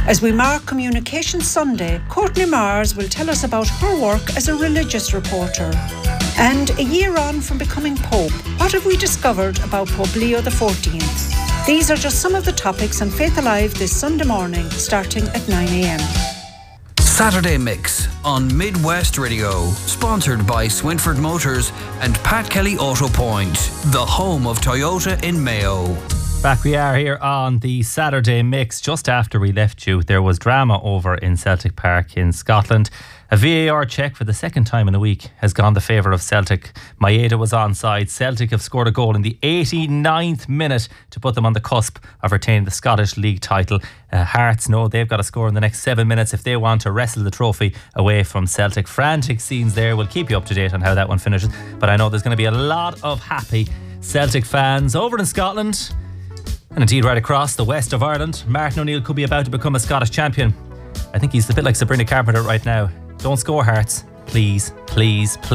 As we mark Communication Sunday, Courtney Mars will tell us about her work as a religious reporter. And a year on from becoming Pope, what have we discovered about Pope Leo XIV? These are just some of the topics on Faith Alive this Sunday morning, starting at 9 a.m. Saturday Mix on Midwest Radio, sponsored by Swinford Motors and Pat Kelly Auto Point, the home of Toyota in Mayo. Back we are here on the Saturday Mix. Just after we left you, there was drama over in Celtic Park in Scotland. A VAR check for the second time in a week has gone the favour of Celtic. Maeda was onside. Celtic have scored a goal in the 89th minute to put them on the cusp of retaining the Scottish League title. Hearts know they've got to score in the next 7 minutes if they want to wrestle the trophy away from Celtic. Frantic scenes there. We'll keep you up to date on how that one finishes. But I know there's going to be a lot of happy Celtic fans over in Scotland, and indeed right across the west of Ireland. Martin O'Neill could be about to become a Scottish champion. I think he's a bit like Sabrina Carpenter right now. Don't score, Hearts. Please, please, please.